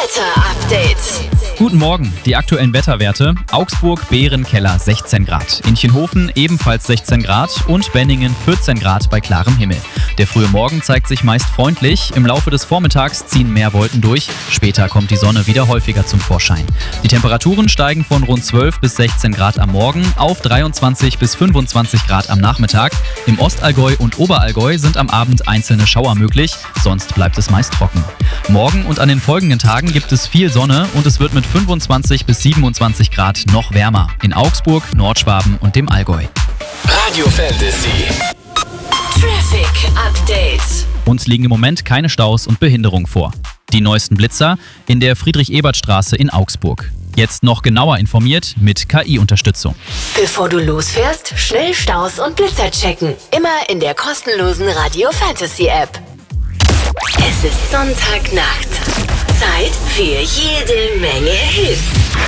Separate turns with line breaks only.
Wetter-Update.
Guten Morgen, die aktuellen Wetterwerte. Augsburg, Bärenkeller 16 Grad. Inchenhofen ebenfalls 16 Grad und Benningen 14 Grad bei klarem Himmel. Der frühe Morgen zeigt sich meist freundlich. Im Laufe des Vormittags ziehen mehr Wolken durch. Später kommt die Sonne wieder häufiger zum Vorschein. Die Temperaturen steigen von rund 12 bis 16 Grad am Morgen auf 23 bis 25 Grad am Nachmittag. Im Ostallgäu und Oberallgäu sind am Abend einzelne Schauer möglich. Sonst bleibt es meist trocken. Morgen und an den folgenden Tagen gibt es viel Sonne und es wird mit 25 bis 27 Grad noch wärmer. In Augsburg, Nordschwaben und dem Allgäu.
Radio Fantasy.
Traffic Update.
Uns liegen im Moment keine Staus und Behinderung vor. Die neuesten Blitzer in der Friedrich-Ebert-Straße in Augsburg. Jetzt noch genauer informiert mit KI-Unterstützung.
Bevor du losfährst, schnell Staus und Blitzer checken. Immer in der kostenlosen Radio Fantasy App. Es ist Sonntagnacht. Zeit für jede Menge Hits.